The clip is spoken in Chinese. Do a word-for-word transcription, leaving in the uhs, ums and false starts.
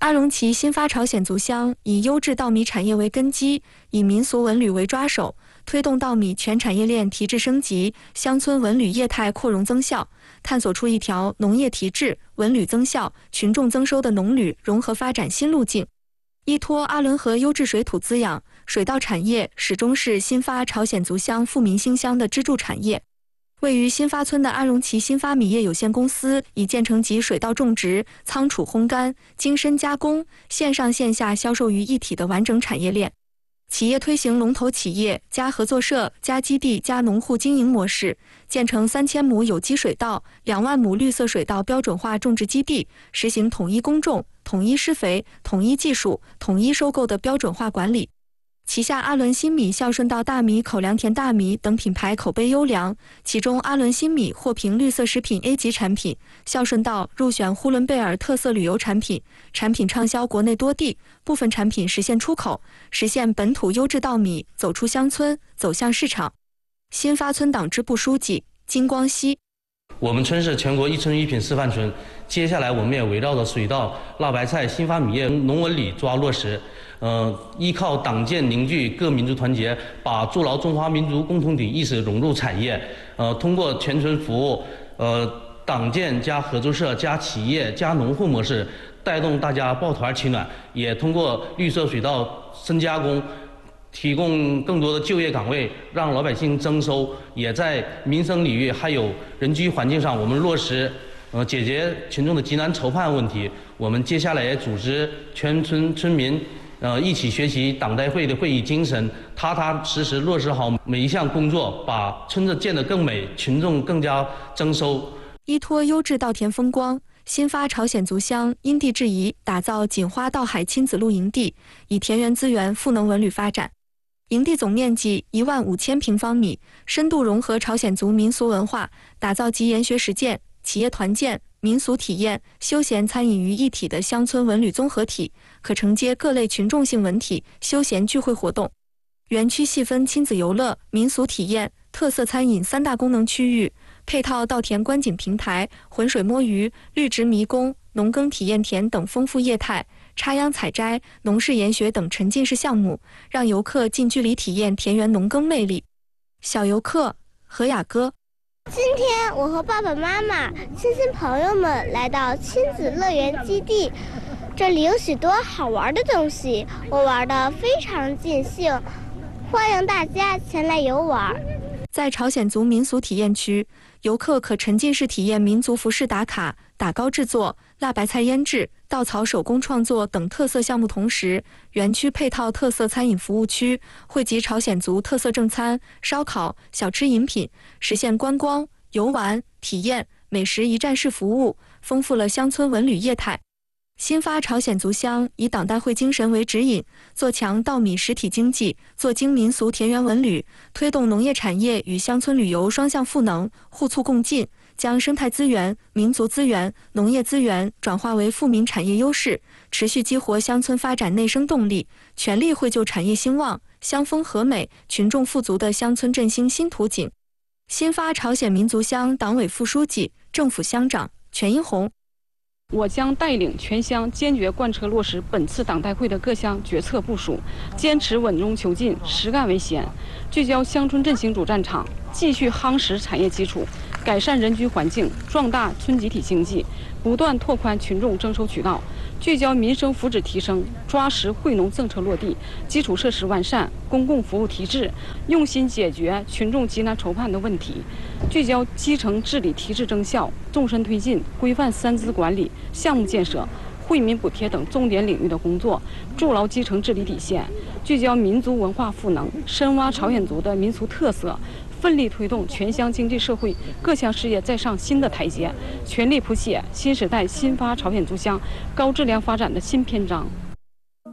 阿龙旗新发朝鲜族乡以优质稻米产业为根基，以民俗文旅为抓手，推动稻米全产业链提质升级，乡村文旅业态扩容增效，探索出一条农业提质、文旅增效、群众增收的农旅融合发展新路径。依托阿伦河优质水土滋养，水稻产业始终是新发朝鲜族乡富民兴乡的支柱产业。位于新发村的阿荣旗新发米业有限公司以建成集水稻种植、仓储烘干、精深加工、线上线下销售于一体的完整产业链。企业推行龙头企业加合作社加基地加农户经营模式，建成三千亩有机水稻、两万亩绿色水稻标准化种植基地，实行统一耕种、统一施肥、统一技术、统一收购的标准化管理。旗下阿伦新米、孝顺稻大米、口粮田大米等品牌口碑优良，其中阿伦新米获评绿色食品 A 级产品，孝顺稻入选呼伦贝尔特色旅游产品，产品畅销国内多地，部分产品实现出口，实现本土优质稻米走出乡村，走向市场。新发村党支部书记金光熙： 我们村是全国一村一品示范村，接下来我们也围绕着水稻、辣白菜、新发米业农文旅抓落实。呃，依靠党建凝聚各民族团结，把筑牢中华民族共同体意识融入产业。呃，通过全村服务，呃，党建加合作社加企业加农户模式，带动大家抱团取暖。也通过绿色水稻深加工，提供更多的就业岗位，让老百姓增收。也在民生领域还有人居环境上，我们落实。呃，解决群众的急难愁盼问题。我们接下来也组织全村村民。呃，一起学习党代会的会议精神，踏踏实实落实好每一项工作，把村子建得更美，群众更加增收。 依托优质稻田风光，新发朝鲜族乡因地制宜打造锦花稻海亲子露营地，以田园资源赋能文旅发展。营地总面积一万五千平方米，深度融合朝鲜族民俗文化，打造集研学实践、企业团建、民俗体验、休闲餐饮于一体的乡村文旅综合体，可承接各类群众性文体、休闲聚会活动。园区细分亲子游乐、民俗体验、特色餐饮三大功能区域，配套稻田观景平台、浑水摸鱼、绿植迷宫、农耕体验田等丰富业态，插秧采摘、农事研学等沉浸式项目，让游客近距离体验田园农耕魅力。小游客何雅歌： 今天我和爸爸妈妈、亲戚朋友们来到亲子乐园基地，这里有许多好玩的东西，我玩得非常尽兴，欢迎大家前来游玩。 在朝鲜族民俗体验区，游客可沉浸式体验民族服饰打卡、打糕制作、辣白菜腌制、稻草手工创作等特色项目，同时园区配套特色餐饮服务区，汇集朝鲜族特色正餐、烧烤、小吃饮品，实现观光、游玩、体验、美食一站式服务，丰富了乡村文旅业态。新发朝鲜族乡以党代会精神为指引，做强稻米实体经济，做精民俗田园文旅，推动农业产业与乡村旅游双向赋能，互促共进，将生态资源、民族资源、农业资源转化为富民产业优势，持续激活乡村发展内生动力，全力绘就产业兴旺、乡风和美、群众富足的乡村振兴新图景。新发朝鲜民族乡党委副书记、政府乡长全英红： 我将带领全乡坚决贯彻落实本次党代会的各项决策部署，坚持稳中求进、实干为先，聚焦乡村振兴主战场，继续夯实产业基础，改善人居环境，壮大村集体经济，不断拓宽群众征收渠道，聚焦民生福祉提升，抓实惠农政策落地，基础设施完善，公共服务提质，用心解决群众急难愁盼的问题，聚焦基层治理提质增效，纵深推进规范三资管理、项目建设、惠民补贴等重点领域的工作，筑牢基层治理底线，聚焦民族文化赋能，深挖朝鲜族的民俗特色，奋力推动全乡经济社会各项事业再上新的台阶，全力谱写新时代新发朝鲜族乡高质量发展的新篇章。